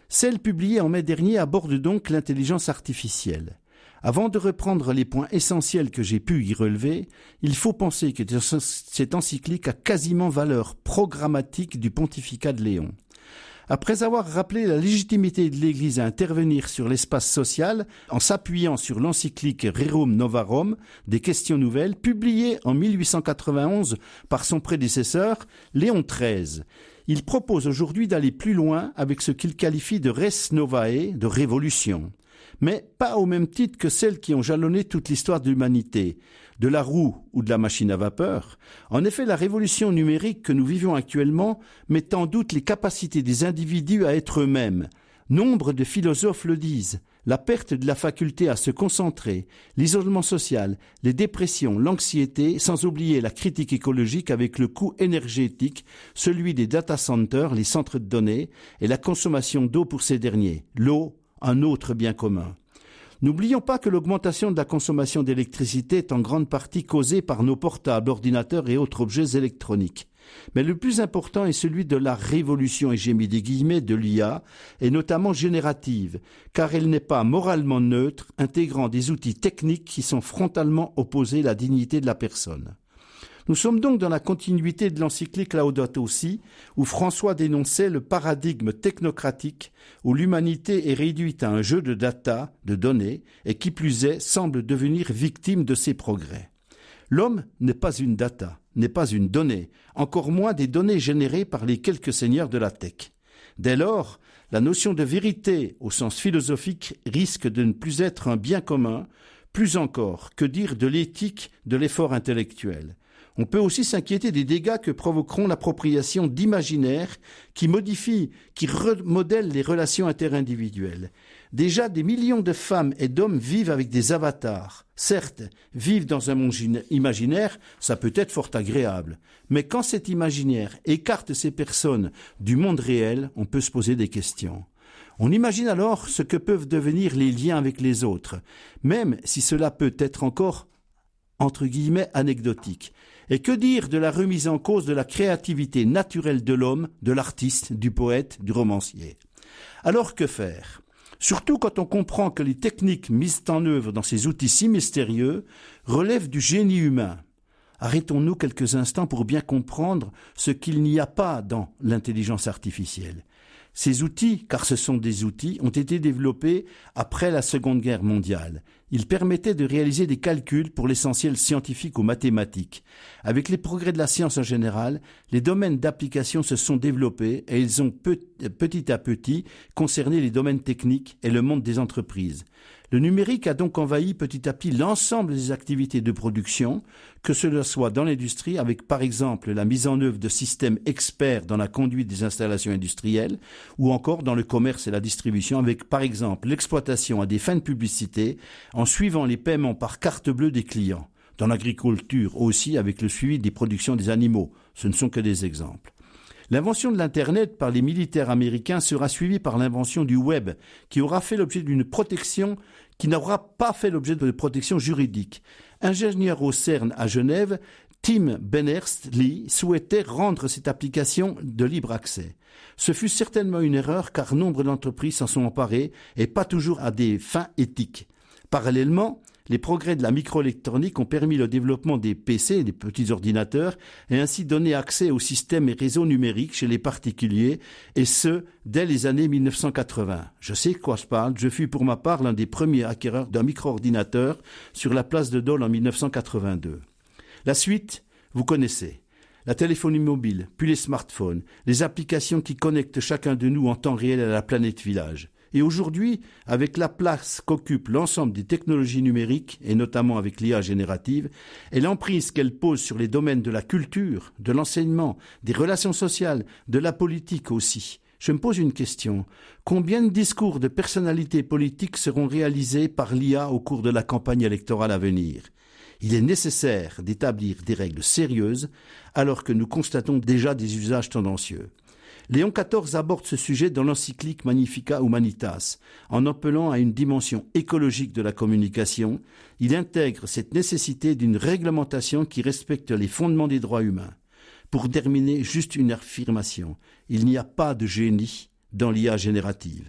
Celle publiée en mai dernier aborde donc l'intelligence artificielle. Avant de reprendre les points essentiels que j'ai pu y relever, il faut penser que cette encyclique a quasiment valeur programmatique du pontificat de Léon. Après avoir rappelé la légitimité de l'Église à intervenir sur l'espace social en s'appuyant sur l'encyclique Rerum Novarum, des questions nouvelles, publiée en 1891 par son prédécesseur, Léon XIII, il propose aujourd'hui d'aller plus loin avec ce qu'il qualifie de res novae, de révolution. Mais pas au même titre que celles qui ont jalonné toute l'histoire de l'humanité, de la roue ou de la machine à vapeur. En effet, la révolution numérique que nous vivons actuellement met en doute les capacités des individus à être eux-mêmes. Nombre de philosophes le disent, la perte de la faculté à se concentrer, l'isolement social, les dépressions, l'anxiété, sans oublier la critique écologique avec le coût énergétique, celui des data centers, les centres de données, et la consommation d'eau pour ces derniers. L'eau, un autre bien commun. N'oublions pas que l'augmentation de la consommation d'électricité est en grande partie causée par nos portables, ordinateurs et autres objets électroniques. Mais le plus important est celui de la révolution, et j'ai mis des guillemets, de l'IA, et notamment générative, car elle n'est pas moralement neutre, intégrant des outils techniques qui sont frontalement opposés à la dignité de la personne. Nous sommes donc dans la continuité de l'encyclique Laudato Si, où François dénonçait le paradigme technocratique où l'humanité est réduite à un jeu de data, de données, et qui plus est, semble devenir victime de ces progrès. L'homme n'est pas une data, n'est pas une donnée, encore moins des données générées par les quelques seigneurs de la tech. Dès lors, la notion de vérité au sens philosophique risque de ne plus être un bien commun, plus encore, que dire de l'éthique de l'effort intellectuel. On peut aussi s'inquiéter des dégâts que provoqueront l'appropriation d'imaginaires qui modifient, qui remodèlent les relations interindividuelles. Déjà, des millions de femmes et d'hommes vivent avec des avatars. Certes, vivre dans un monde imaginaire, ça peut être fort agréable. Mais quand cet imaginaire écarte ces personnes du monde réel, on peut se poser des questions. On imagine alors ce que peuvent devenir les liens avec les autres, même si cela peut être encore, entre guillemets, anecdotique. Et que dire de la remise en cause de la créativité naturelle de l'homme, de l'artiste, du poète, du romancier? Alors que faire? Surtout quand on comprend que les techniques mises en œuvre dans ces outils si mystérieux relèvent du génie humain. Arrêtons-nous quelques instants pour bien comprendre ce qu'il n'y a pas dans l'intelligence artificielle. Ces outils, car ce sont des outils, ont été développés après la Seconde Guerre mondiale. Ils permettaient de réaliser des calculs pour l'essentiel scientifique ou mathématique. Avec les progrès de la science en général, les domaines d'application se sont développés et ils ont petit à petit concerné les domaines techniques et le monde des entreprises. Le numérique a donc envahi petit à petit l'ensemble des activités de production, que cela soit dans l'industrie avec par exemple la mise en œuvre de systèmes experts dans la conduite des installations industrielles, ou encore dans le commerce et la distribution avec par exemple l'exploitation à des fins de publicité en suivant les paiements par carte bleue des clients. Dans l'agriculture aussi avec le suivi des productions des animaux. Ce ne sont que des exemples. L'invention de l'Internet par les militaires américains sera suivie par l'invention du web, qui aura fait l'objet d'une protection qui n'aura pas fait l'objet de protection juridique. Ingénieur au CERN à Genève, Tim Berners-Lee souhaitait rendre cette application de libre accès. Ce fut certainement une erreur car nombre d'entreprises s'en sont emparées et pas toujours à des fins éthiques. Parallèlement, les progrès de la microélectronique ont permis le développement des PC, des petits ordinateurs, et ainsi donné accès aux systèmes et réseaux numériques chez les particuliers, et ce, dès les années 1980. Je sais de quoi je parle, je fus pour ma part l'un des premiers acquéreurs d'un micro-ordinateur sur la place de Dole en 1982. La suite, vous connaissez. La téléphonie mobile, puis les smartphones, les applications qui connectent chacun de nous en temps réel à la planète village. Et aujourd'hui, avec la place qu'occupe l'ensemble des technologies numériques, et notamment avec l'IA générative, et l'emprise qu'elle pose sur les domaines de la culture, de l'enseignement, des relations sociales, de la politique aussi, je me pose une question. Combien de discours de personnalités politiques seront réalisés par l'IA au cours de la campagne électorale à venir? Il est nécessaire d'établir des règles sérieuses alors que nous constatons déjà des usages tendancieux. Léon XIV aborde ce sujet dans l'encyclique Magnificat Humanitas. En appelant à une dimension écologique de la communication, il intègre cette nécessité d'une réglementation qui respecte les fondements des droits humains. Pour terminer, juste une affirmation. Il n'y a pas de génie dans l'IA générative.